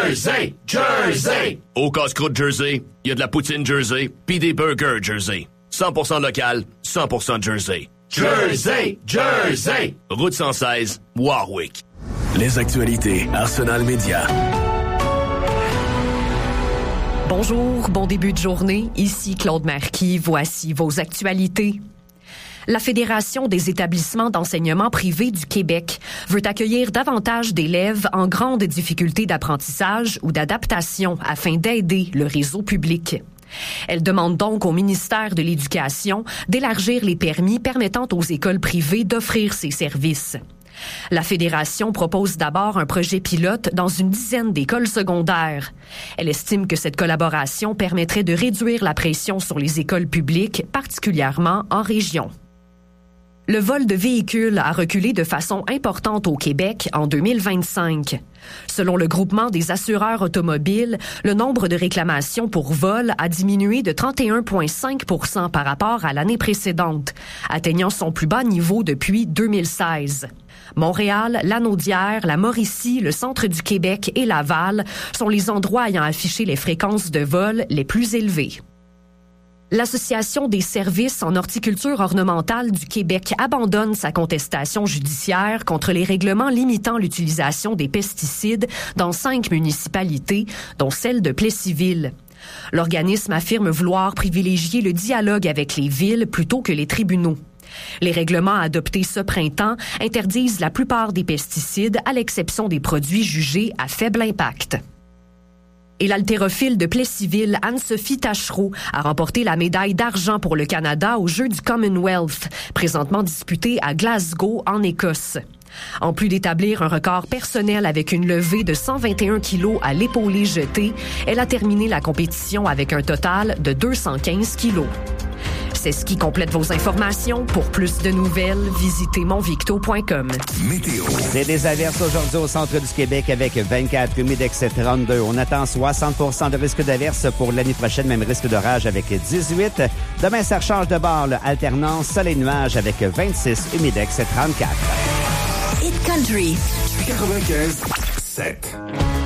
Jersey! Jersey! Au casse-croûte Jersey, il y a de la poutine Jersey, puis des burgers Jersey. 100% local, 100% Jersey. Jersey! Jersey! Route 116, Warwick. Les actualités Arsenal Média. Bonjour, bon début de journée. Ici Claude Marquis. Voici vos actualités. La Fédération des établissements d'enseignement privé du Québec veut accueillir davantage d'élèves en grande difficulté d'apprentissage ou d'adaptation afin d'aider le réseau public. Elle demande donc au ministère de l'Éducation d'élargir les permis permettant aux écoles privées d'offrir ces services. La Fédération propose d'abord un projet pilote dans une dizaine d'écoles secondaires. Elle estime que cette collaboration permettrait de réduire la pression sur les écoles publiques, particulièrement en région. Le vol de véhicules a reculé de façon importante au Québec en 2025. Selon le groupement des assureurs automobiles, le nombre de réclamations pour vol a diminué de 31,5 % par rapport à l'année précédente, atteignant son plus bas niveau depuis 2016. Montréal, Lanaudière, la Mauricie, le centre du Québec et Laval sont les endroits ayant affiché les fréquences de vol les plus élevées. L'Association des services en horticulture ornementale du Québec abandonne sa contestation judiciaire contre les règlements limitant l'utilisation des pesticides dans 5 municipalités, dont celle de Plessisville. L'organisme affirme vouloir privilégier le dialogue avec les villes plutôt que les tribunaux. Les règlements adoptés ce printemps interdisent la plupart des pesticides à l'exception des produits jugés à faible impact. Et l'haltérophile de Plessisville, Anne-Sophie Tachereau, a remporté la médaille d'argent pour le Canada aux Jeux du Commonwealth, présentement disputés à Glasgow, en Écosse. En plus d'établir un record personnel avec une levée de 121 kilos à l'épaulé jeté, elle a terminé la compétition avec un total de 215 kilos. C'est ce qui complète vos informations. Pour plus de nouvelles, visitez monvicto.com. Météo. C'est des averses aujourd'hui au centre du Québec avec 24, humidex 32. On attend 60% de risque d'averse pour l'année prochaine, même risque d'orage avec 18. Demain, ça rechange de bord, alternance soleil nuage avec 26, humidex 34. Hit Country 95.7.